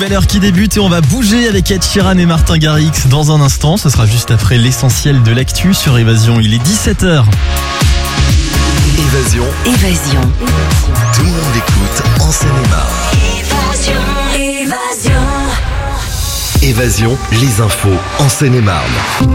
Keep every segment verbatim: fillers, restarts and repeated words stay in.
nouvelle heure qui débute et on va bouger avec Ed Sheeran et Martin Garrix dans un instant. Ce sera juste après l'essentiel de l'actu sur Évasion. Il est dix-sept heures. Évasion. Évasion. Tout le monde écoute en Seine-et-Marne. Évasion. Évasion. Évasion, les infos en Seine-et-Marne.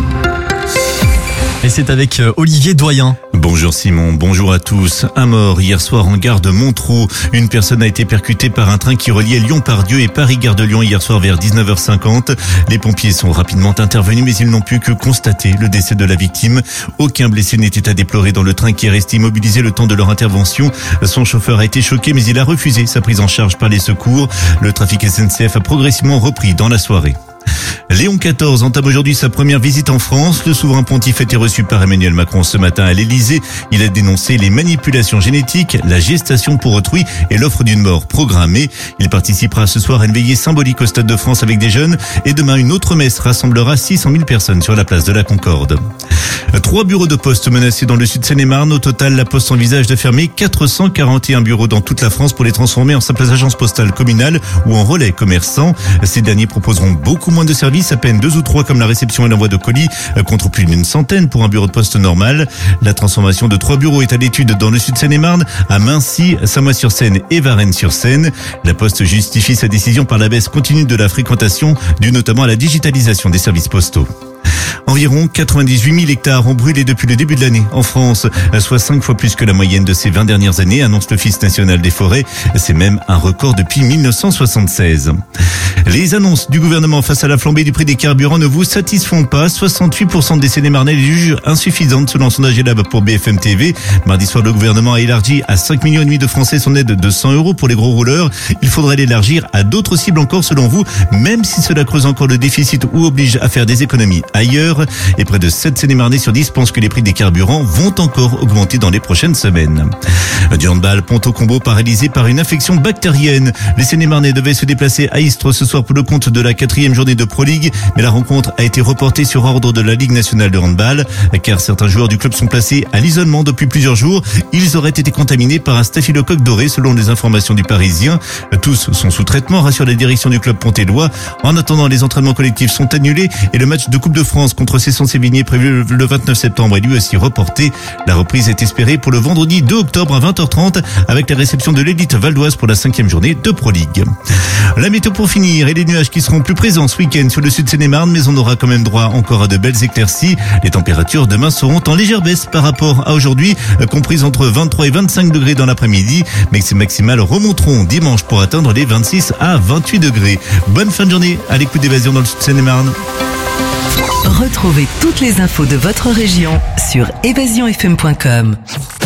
Et c'est avec Olivier Doyen. Bonjour Simon, bonjour à tous. Un mort hier soir en gare de Montereau. Une personne a été percutée par un train qui reliait Lyon-Part-Dieu et Paris-Gare de Lyon hier soir vers dix-neuf heures cinquante. Les pompiers sont rapidement intervenus mais ils n'ont pu que constater le décès de la victime. Aucun blessé n'était à déplorer dans le train qui est resté immobilisé le temps de leur intervention. Son chauffeur a été choqué mais il a refusé sa prise en charge par les secours. Le trafic S N C F a progressivement repris dans la soirée. Léon quatorze entame aujourd'hui sa première visite en France. Le souverain pontife a été reçu par Emmanuel Macron ce matin à l'Elysée. Il a dénoncé les manipulations génétiques, la gestation pour autrui et l'offre d'une mort programmée. Il participera ce soir à une veillée symbolique au Stade de France avec des jeunes. Et demain, une autre messe rassemblera six cent mille personnes sur la place de la Concorde. Trois bureaux de poste menacés dans le sud Seine-et-Marne. Au total, la Poste envisage de fermer quatre cent quarante et un bureaux dans toute la France pour les transformer en simples agences postales communales ou en relais commerçants. Ces derniers proposeront beaucoup moins de services, à peine deux ou trois comme la réception et l'envoi de colis, contre plus d'une centaine pour un bureau de poste normal. La transformation de trois bureaux est à l'étude dans le sud Seine-et-Marne, à Mincy, Samois-sur-Seine et Varennes-sur-Seine. La Poste justifie sa décision par la baisse continue de la fréquentation, due notamment à la digitalisation des services postaux. Environ quatre-vingt-dix-huit mille hectares ont brûlé depuis le début de l'année en France, soit cinq fois plus que la moyenne de ces vingt dernières années, annonce l'Office national des forêts. C'est même un record depuis mille neuf cent soixante-seize. Les annonces du gouvernement face à la flambée du prix des carburants ne vous satisfont pas. soixante-huit pour cent des Seine-et-Marnais les jugent insuffisantes selon un sondage Elab pour B F M T V. Mardi soir, le gouvernement a élargi à cinq millions et demi de Français son aide de cent euros pour les gros rouleurs. Il faudrait l'élargir à d'autres cibles encore selon vous, même si cela creuse encore le déficit ou oblige à faire des économies ailleurs. Et près de sept Seine-et-Marnais sur dix pensent que les prix des carburants vont encore augmenter dans les prochaines semaines. Du handball, Ponto-Combo paralysé par une infection bactérienne. Les Seine-et-Marnais devaient se déplacer à Istres ce soir pour le compte de la quatrième journée de Pro League, mais la rencontre a été reportée sur ordre de la Ligue nationale de handball, car certains joueurs du club sont placés à l'isolement depuis plusieurs jours. Ils auraient été contaminés par un staphylocoque doré selon les informations du Parisien. Tous sont sous traitement, rassure la direction du club pontélois. En attendant, les entraînements collectifs sont annulés et le match de Coupe de France contre Cesson-Sévigné prévu le vingt-neuf septembre est lui aussi reporté. La reprise est espérée pour le vendredi deux octobre à vingt heures trente avec la réception de l'élite valdoise pour la cinquième journée de Pro League. La météo pour finir et les nuages qui seront plus présents ce week-end sur le sud Seine-et-Marne, mais on aura quand même droit encore à de belles éclaircies. Les températures demain seront en légère baisse par rapport à aujourd'hui, comprises entre vingt-trois et vingt-cinq degrés dans l'après-midi, mais ces maximales remonteront dimanche pour atteindre les vingt-six à vingt-huit degrés. Bonne fin de journée à l'écoute d'Évasion dans le sud Seine-et-Marne. Retrouvez toutes les infos de votre région sur évasion f m point com.